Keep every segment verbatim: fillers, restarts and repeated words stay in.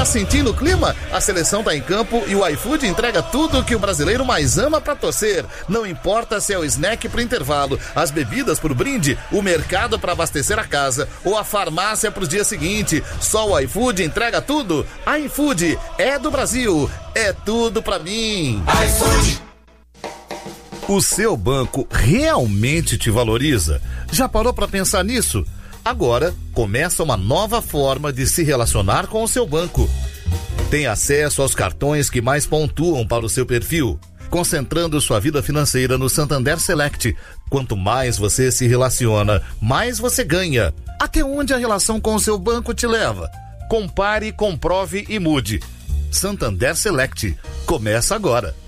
sentindo o clima? A seleção tá em campo e o iFood entrega tudo que o brasileiro mais ama pra torcer. Não importa se é o snack pro intervalo, as bebidas pro brinde, o mercado pra abastecer a casa ou a farmácia pro dia seguinte. Só o iFood entrega tudo. iFood é do Brasil, é tudo pra mim. iFood. O seu banco realmente te valoriza? Já parou pra pensar nisso? Agora começa uma nova forma de se relacionar com o seu banco. Tem acesso aos cartões que mais pontuam para o seu perfil, concentrando sua vida financeira no Santander Select. Quanto mais você se relaciona, mais você ganha. Até onde a relação com o seu banco te leva? Compare, comprove e mude. Santander Select. Começa agora.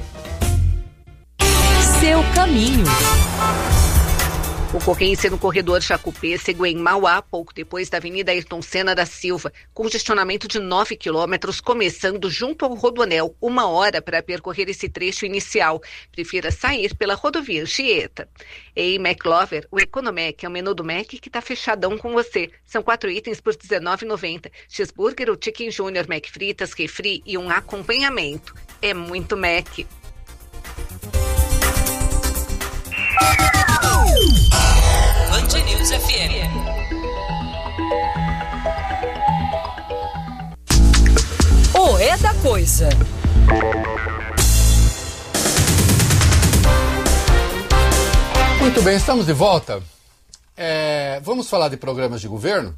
Seu caminho. Ocorrência no corredor Jacupêssego, em Mauá, pouco depois da Avenida Ayrton Senna da Silva. Congestionamento de nove quilômetros, começando junto ao Rodoanel. Uma hora para percorrer esse trecho inicial. Prefira sair pela rodovia Anchieta. Em McLover, o Economec é o menu do Mac que está fechadão com você. São quatro itens por dezenove reais e noventa centavos. Cheeseburger, o Chicken Junior, Mac Fritas, refri e um acompanhamento. É muito Mac. Band News F M. O é da coisa. Muito bem, estamos de volta. É, vamos falar de programas de governo?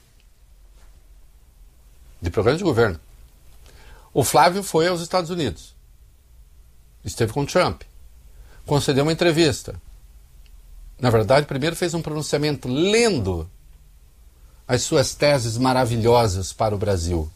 De programas de governo. O Flávio foi aos Estados Unidos. Esteve com Trump. Concedeu uma entrevista. Na verdade, primeiro fez um pronunciamento lendo as suas teses maravilhosas para o Brasil.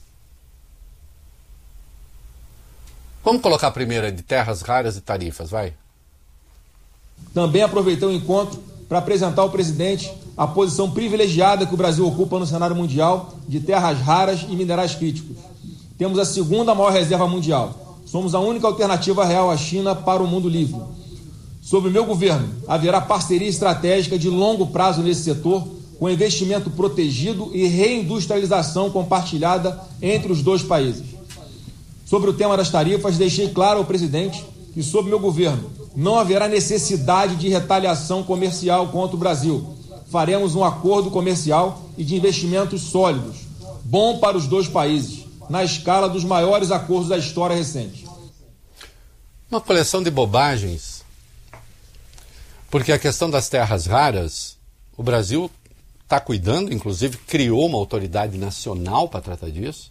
Vamos colocar a primeira de terras raras e tarifas, vai. Também aproveitou o encontro para apresentar ao presidente a posição privilegiada que o Brasil ocupa no cenário mundial de terras raras e minerais críticos. Temos a segunda maior reserva mundial. Somos a única alternativa real à China para o mundo livre. Sob o meu governo, haverá parceria estratégica de longo prazo nesse setor, com investimento protegido e reindustrialização compartilhada entre os dois países. Sobre o tema das tarifas, deixei claro ao presidente que, sob meu governo, não haverá necessidade de retaliação comercial contra o Brasil. Faremos um acordo comercial e de investimentos sólidos, bom para os dois países, na escala dos maiores acordos da história recente. Uma coleção de bobagens. Porque a questão das terras raras, o Brasil está cuidando, inclusive criou uma autoridade nacional para tratar disso.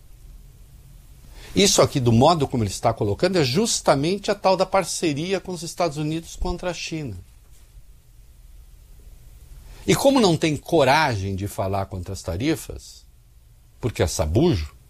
Isso aqui, do modo como ele está colocando, é justamente a tal da parceria com os Estados Unidos contra a China. E como não tem coragem de falar contra as tarifas, porque é sabujo,